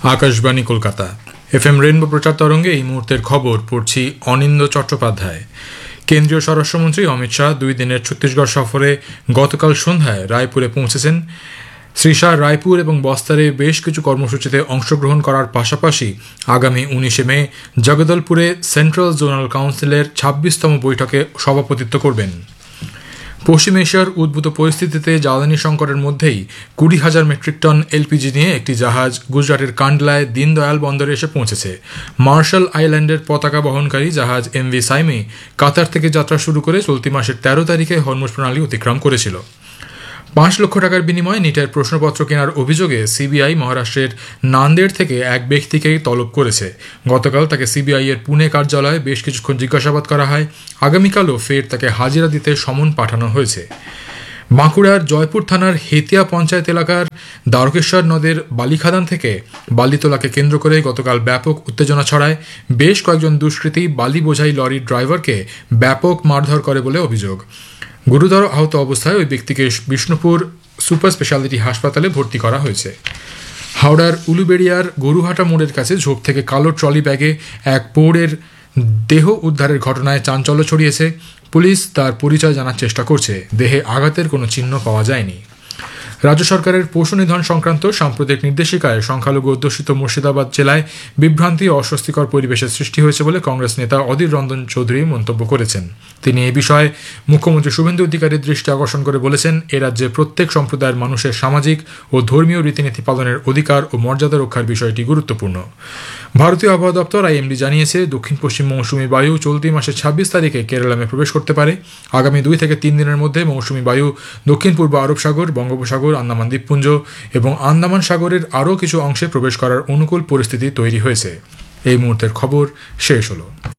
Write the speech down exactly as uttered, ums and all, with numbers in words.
Akashvani Kolkata F M rainbow প্রচার তরঙ্গে এই মুহূর্তের খবর পড়ছি অনিন্দ চট্টোপাধ্যায়। কেন্দ্রীয় স্বরাষ্ট্রমন্ত্রী অমিত শাহ দুই দিনের ছত্তিশগড় সফরে গতকাল সন্ধ্যায় রায়পুরে পৌঁছেছেন। শ্রী শাহ রায়পুর এবং বস্তারে বেশ কিছু কর্মসূচিতে অংশগ্রহণ করার পাশাপাশি আগামী উনিশে মে জগদলপুরে সেন্ট্রাল জোনাল কাউন্সিলের ছাব্বিশতম বৈঠকে সভাপতিত্ব করবেন। পশ্চিম এশিয়ার উদ্ভূত পরিস্থিতিতে জ্বালানি সংকটের মধ্যেই কুড়ি হাজার মেট্রিক টন এলপিজি নিয়ে একটি জাহাজ গুজরাটের কান্ডলায় দীনদয়াল বন্দরে এসে পৌঁছেছে। মার্শাল আইল্যান্ডের পতাকা বহনকারী জাহাজ এম ভি সাইমি কাতার থেকে যাত্রা শুরু করে চলতি মাসের তেরো তারিখে হরমুজ প্রণালী অতিক্রম করেছিল। পাঁচ লক্ষ টাকার বিনিময়ে নিটের প্রশ্নপত্র কেনার অভিযোগে সিবিআই মহারাষ্ট্রের নান্দেড় থেকে এক ব্যক্তিকে তলব করেছে। গতকাল তাকে সিবিআই এর পুনে কার্যালয়ে বেশ কিছুক্ষণ জিজ্ঞাসাবাদ করা হয়। আগামীকালও ফের তাকে হাজিরা দিতে সমন পাঠানো হয়েছে। বাঁকুড়ার জয়পুর থানার হেতিয়া পঞ্চায়েত এলাকার দ্বারকেশ্বর নদের বালিখাদান থেকে বালি তোলাকে কেন্দ্র করে গতকাল ব্যাপক উত্তেজনা ছড়ায়। বেশ কয়েকজন দুষ্কৃতী বালি বোঝাই লরির ড্রাইভারকে ব্যাপক মারধর করে বলে অভিযোগ। গুরুতর আহত অবস্থায় ওই ব্যক্তিকে বিষ্ণুপুর সুপার স্পেশালিটি হাসপাতালে ভর্তি করা হয়েছে। হাওড়ার উলুবেড়িয়ার গরুহাটা মোড়ের কাছে ঝোপ থেকে কালো ট্রলি ব্যাগে এক পৌড়ের দেহ উদ্ধারের ঘটনায় চাঞ্চল্য ছড়িয়েছে। পুলিশ তার পরিচয় জানার চেষ্টা করছে। দেহে আঘাতের কোনো চিহ্ন পাওয়া যায়নি। রাজ্য সরকারের পশু নিধন সংক্রান্ত সাম্প্রতিক নির্দেশিকায় সংখ্যালঘু অধ্যুষিত মুর্শিদাবাদ জেলায় বিভ্রান্তি ও অস্বস্তিকর পরিবেশের সৃষ্টি হয়েছে বলে কংগ্রেস নেতা অধীর রঞ্জন চৌধুরী মন্তব্য করেছেন। তিনি এ বিষয়ে মুখ্যমন্ত্রী শুভেন্দু অধিকারীর দৃষ্টি আকর্ষণ করে বলেছেন, এ রাজ্যে প্রত্যেক সম্প্রদায়ের মানুষের সামাজিক ও ধর্মীয় রীতিনীতি পালনের অধিকার ও মর্যাদা রক্ষার বিষয়টি গুরুত্বপূর্ণ। ভারতীয় আবহাওয়া দপ্তর আইএমডি জানিয়েছে, দক্ষিণ পশ্চিম মৌসুমী বায়ু চলতি মাসের ছাব্বিশ তারিখে কেরালামে প্রবেশ করতে পারে। আগামী দুই থেকে তিন দিনের মধ্যে মৌসুমী বায়ু দক্ষিণ পূর্ব আরব সাগর, বঙ্গোপসাগর, আন্দামান দ্বীপপুঞ্জ এবং আন্দামান সাগরের আরও কিছু অংশে প্রবেশ করার অনুকূল পরিস্থিতি তৈরি হয়েছে। এই মুহূর্তের খবর শেষ হলো।